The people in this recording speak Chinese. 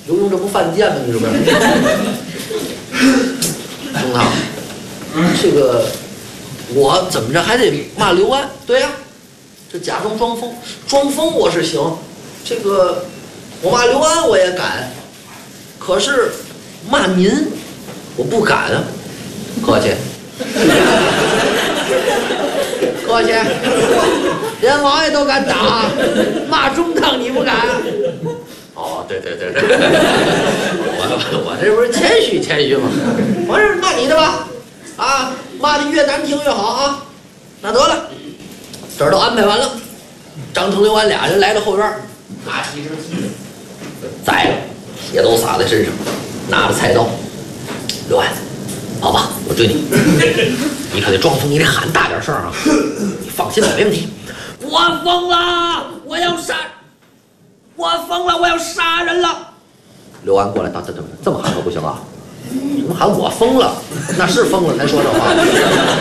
刘墉这不犯贱吗？你是不是？中堂，这个我怎么着还得骂刘安？对呀、这假装装疯，装疯我是行，这个我骂刘安我也敢，可是骂您我不敢啊。客气，客气，连王爷都敢打，骂中堂你不敢？哦，对，我这不是谦虚吗？我是骂你的吧？啊，骂的越难听越好啊！那得了，这儿都安排完了，张成、刘安俩人来到后院，拿起一只鸡，宰了，血都洒在身上，拿着菜刀，刘安，好吧，我追你，你可得装疯，你得喊大点声啊！你放心吧，没问题。我疯了，我要杀！我疯了，我要杀人了！刘安过来，等，这么喊可不行啊！怎么喊我疯了？那是疯了才说这话。